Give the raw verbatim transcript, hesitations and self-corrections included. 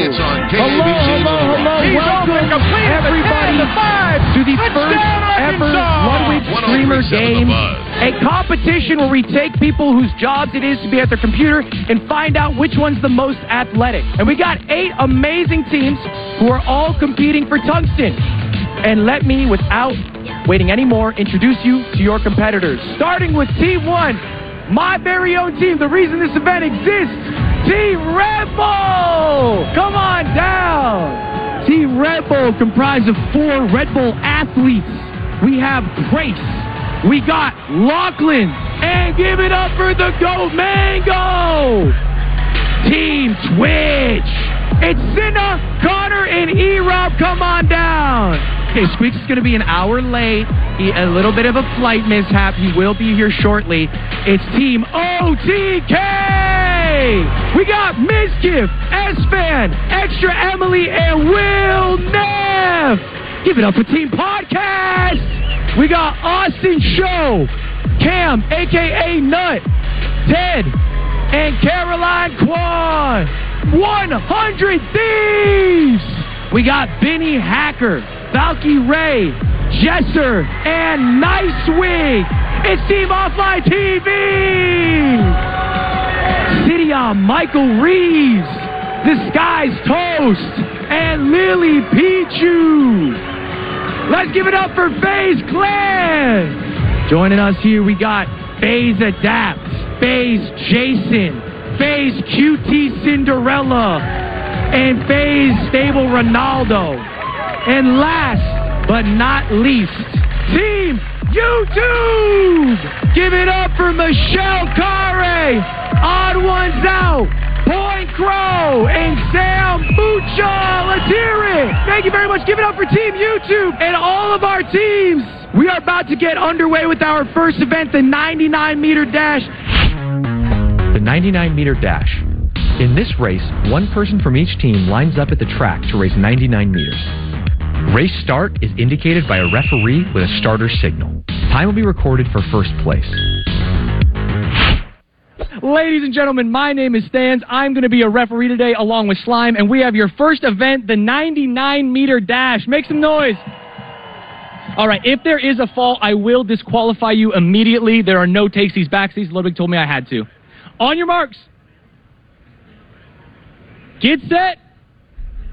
It's on K A B C. Hello, hello, hello. He's Welcome, everybody, the five. to the Touchdown, first ever Ludwig Streamer game, a competition where we take people whose jobs it is to be at their computer and find out which one's the most athletic. And we got eight amazing teams who are all competing for tungsten. And let me, without waiting anymore, introduce you to your competitors. Starting with Team one, my very own team, the reason this event exists, Team Red Bull! Come on down! Team Red Bull, comprised of four Red Bull athletes. We have Grace, we got Lachlan, and give it up for the GOAT Mango! Team Twitch, it's Cinna, Connor, and E-Rob. Come on down! Okay, Squeaks is going to be an hour late. He, a little bit of a flight mishap. He will be here shortly. It's Team O T K! We got Mizkif, S-Fan, Extra Emily, and Will Neff! Give it up for Team Podcast! We got Austin Show, Cam, a k a. Nut, Ted, and Caroline Kwan. one hundred Thieves! We got Benny Hacker, Valky Ray, Jesser, and Nicewig. It's Team Offline T V! City on Michael Reeves, The Sky's Toast, and Lily Pichu. Let's give it up for FaZe Clan. Joining us here, we got FaZe Adapt, FaZe Jason, FaZe Q T Cinderella, and FaZe Stable Ronaldo. And last but not least, Team YouTube! Give it up for Michelle Carre, Odd Ones Out, Point Crow, and Sam Mucha. Let's hear it! Thank you very much. Give it up for Team YouTube and all of our teams. We are about to get underway with our first event, the ninety-nine meter dash. The ninety-nine meter dash. In this race, one person from each team lines up at the track to race ninety-nine meters. Race start is indicated by a referee with a starter signal. Time will be recorded for first place. Ladies and gentlemen, my name is Stans. I'm going to be a referee today along with Slime, and we have your first event, the ninety-nine meter dash. Make some noise. All right, if there is a fall, I will disqualify you immediately. There are no takesies, backsies. Ludwig told me I had to. On your marks. Get set.